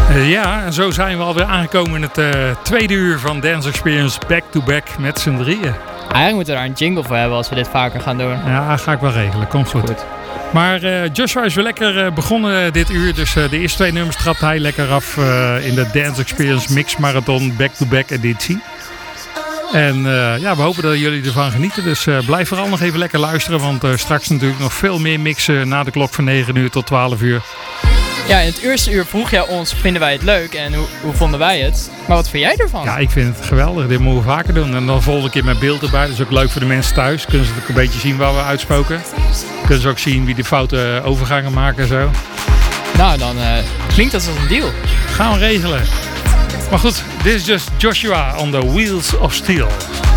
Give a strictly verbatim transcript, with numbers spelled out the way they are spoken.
Uh, ja, en zo zijn we alweer aangekomen in het uh, tweede uur van Dance Experience Back to Back met z'n drieën. Eigenlijk moeten we daar een jingle voor hebben als we dit vaker gaan doen. Ja, ga ik wel regelen. Komt goed. goed. Maar uh, Joshua is weer lekker uh, begonnen dit uur. Dus uh, de eerste twee nummers trapt hij lekker af uh, in de Dance Experience Mix Marathon Back to Back editie. En uh, ja, we hopen dat jullie ervan genieten. Dus uh, blijf vooral nog even lekker luisteren. Want uh, straks natuurlijk nog veel meer mixen na de klok van negen uur tot twaalf uur. Ja, in het eerste uur vroeg jij ons, vinden wij het leuk en hoe, hoe vonden wij het? Maar wat vind jij ervan? Ja, ik vind het geweldig. Dit moeten we vaker doen. En dan volgende keer met beeld erbij. Dat is ook leuk voor de mensen thuis. Kunnen ze ook een beetje zien waar we uitspoken. Kunnen ze ook zien wie de foute overgangen maken en zo. Nou, dan uh, klinkt dat als een deal. Gaan we regelen. Maar goed, dit is just Joshua on the Wheels of Steel.